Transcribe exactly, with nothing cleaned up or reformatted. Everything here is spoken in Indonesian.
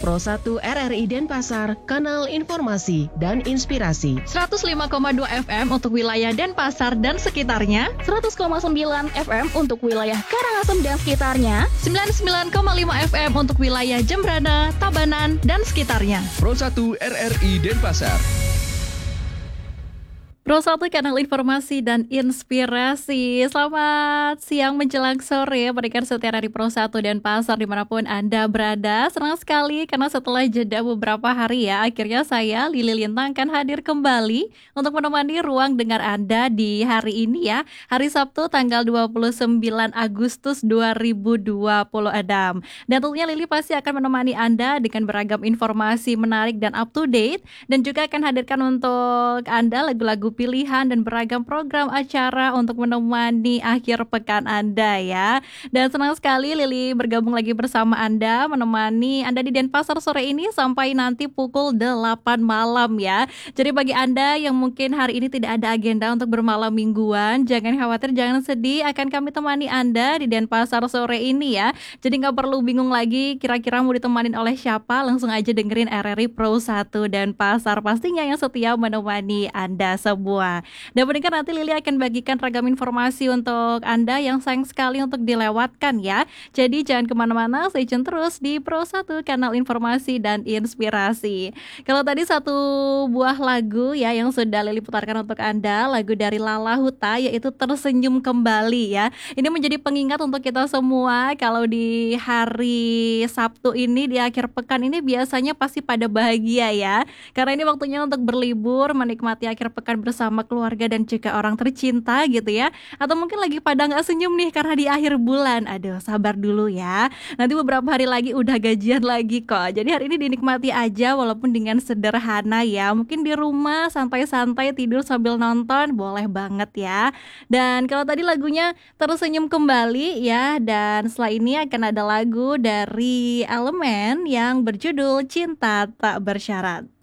Pro satu R R I Denpasar, kanal informasi dan inspirasi. seratus lima koma dua F M untuk wilayah Denpasar dan sekitarnya, seratus koma sembilan F M untuk wilayah Karangasem dan sekitarnya, sembilan puluh sembilan koma lima F M untuk wilayah Jembrana, Tabanan, dan sekitarnya. Pro satu R R I Denpasar. Pro satu kanal informasi dan inspirasi. Selamat siang menjelang sore pendengar setia dari Pro satu Denpasar dimanapun Anda berada. Senang sekali karena setelah jeda beberapa hari ya, akhirnya saya Lili Lintang akan hadir kembali untuk menemani ruang dengar Anda di hari ini ya, hari Sabtu tanggal dua puluh sembilan Agustus dua ribu dua puluh Adam. Dan tentunya Lili pasti akan menemani Anda dengan beragam informasi menarik dan up to date, dan juga akan hadirkan untuk Anda lagu-lagu pilihan dan beragam program acara untuk menemani akhir pekan Anda ya. Dan senang sekali Lili bergabung lagi bersama Anda, menemani Anda di Denpasar sore ini sampai nanti pukul delapan malam ya. Jadi bagi Anda yang mungkin hari ini tidak ada agenda untuk bermalam mingguan, jangan khawatir, jangan sedih, akan kami temani Anda di Denpasar sore ini ya. Jadi gak perlu bingung lagi kira-kira mau ditemanin oleh siapa, langsung aja dengerin R R I Pro satu Denpasar, pastinya yang setia menemani Anda semua. Dan pendengar, nanti Lili akan bagikan ragam informasi untuk Anda yang sayang sekali untuk dilewatkan ya. Jadi jangan kemana-mana, stay tune terus di Pro satu kanal informasi dan inspirasi. Kalau tadi satu buah lagu ya yang sudah Lili putarkan untuk Anda, lagu dari Lala Huta, yaitu Tersenyum Kembali ya. Ini menjadi pengingat untuk kita semua kalau di hari Sabtu ini, di akhir pekan ini biasanya pasti pada bahagia ya. Karena ini waktunya untuk berlibur, menikmati akhir pekan bersama keluarga dan juga orang tercinta gitu ya. Atau mungkin lagi pada gak senyum nih karena di akhir bulan. Aduh, sabar dulu ya, nanti beberapa hari lagi udah gajian lagi kok. Jadi hari ini dinikmati aja walaupun dengan sederhana ya. Mungkin di rumah santai-santai tidur sambil nonton, boleh banget ya. Dan kalau tadi lagunya Tersenyum Kembali ya, dan setelah ini akan ada lagu dari Elemen yang berjudul Cinta Tak Bersyarat.